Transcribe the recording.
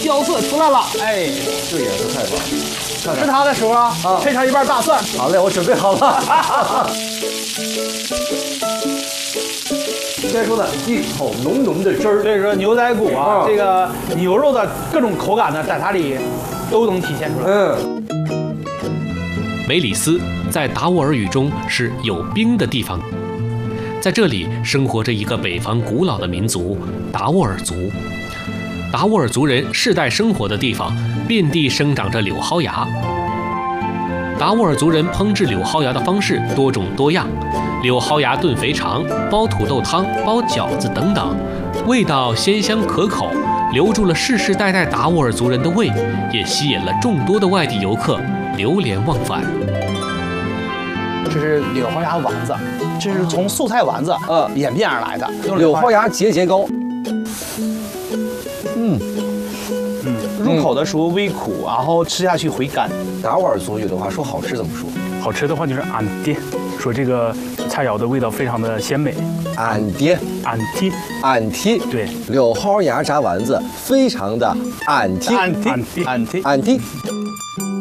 焦色出来了。哎， 这颜色太棒了。 吃它的时候啊，配上一瓣大蒜。 好嘞，我准备好了。该说的一口浓浓的汁儿， 所以说牛仔骨啊，这个牛肉的各种口感呢，在它里都能体现出来。 梅里斯在达斡尔语中是有冰的地方，在这里生活着一个北方古老的民族达斡尔族。达斡尔族人世代生活的地方，遍地生长着柳蒿芽。达斡尔族人烹制柳蒿芽的方式多种多样，柳蒿芽炖肥肠、包土豆汤、包饺子等等，味道鲜香可口，留住了世世代代达斡尔族人的胃，也吸引了众多的外地游客流连忘返。 这是柳蒿芽丸子，这是从素菜丸子演变而来的。 柳蒿芽节节高。 入口的时候微苦，然后吃下去回甘。 达斡尔族语的话说好吃怎么说？ 好吃的话就是俺爹，说这个菜肴的味道非常的鲜美。 俺爹， 俺爹， 俺爹， 对， 柳蒿芽炸丸子非常的俺爹， 俺爹。 俺爹。